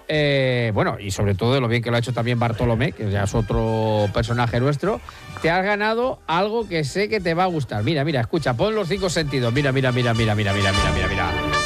bueno, y sobre todo de lo bien que lo ha hecho también Bartolomé, que ya es otro personaje nuestro, te has ganado algo que sé que te va a gustar. Mira, escucha, pon los 5 sentidos. Mira.